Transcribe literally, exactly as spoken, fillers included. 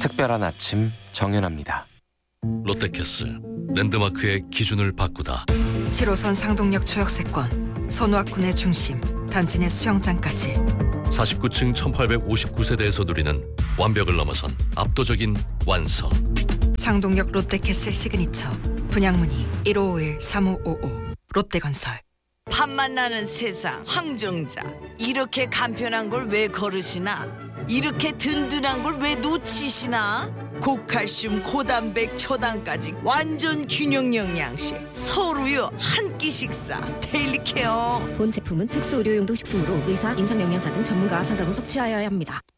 특별한 아침 정연합니다. 롯데캐슬 랜드마크의 기준을 바꾸다. 칠 호선 상동역 초역세권, 선호학군의 중심, 단지 내 수영장까지. 사십구 층 천팔백오십구 세대에서 누리는 완벽을 넘어선 압도적인 완성. 상동역 롯데캐슬 시그니처. 분양문의 일오오일 삼오오오. 롯데건설. 밥 만나는 세상 황정자. 이렇게 간편한 걸 왜 거르시나? 이렇게 든든한 걸 왜 놓치시나? 고칼슘 고단백 초당까지 완전 균형 영양식. 서울우유 한 끼 식사 데일리 케어. 본 제품은 특수 의료용도 식품으로 의사, 임상영양사 등 전문가와 상담 후 섭취하여야 합니다.